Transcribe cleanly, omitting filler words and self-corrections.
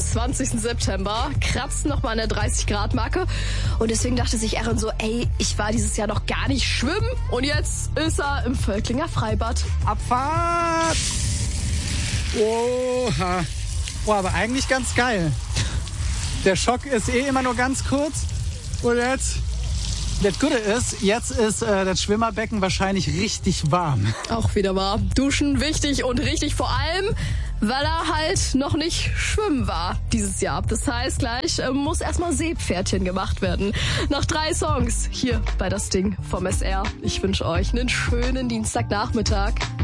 20. September, kratzen nochmal an der 30-Grad-Marke. Und deswegen dachte sich Aaron so, ey, ich war dieses Jahr noch gar nicht schwimmen. Und jetzt ist er im Völklinger Freibad. Abfahrt! Oha. Oh, aber eigentlich ganz geil. Der Schock ist immer nur ganz kurz. Und jetzt... Das Gute ist, jetzt ist das Schwimmerbecken wahrscheinlich richtig warm. Auch wieder wahr. Duschen wichtig und richtig, vor allem, weil er halt noch nicht schwimmen war dieses Jahr. Das heißt, gleich muss erstmal Seepferdchen gemacht werden. Nach 3 Songs hier bei Das Ding vom SR. Ich wünsche euch einen schönen Dienstagnachmittag.